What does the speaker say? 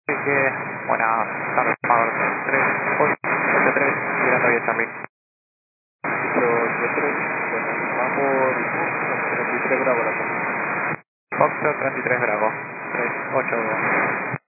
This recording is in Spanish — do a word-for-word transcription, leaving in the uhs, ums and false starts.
que, buena tarde, Power tres, ocho tres, mirando ahí Charlie. ocho ocho tres, bueno, vamos treinta y tres Bravo la cosa. Foxtrot treinta y tres Bravo, tres ocho dos.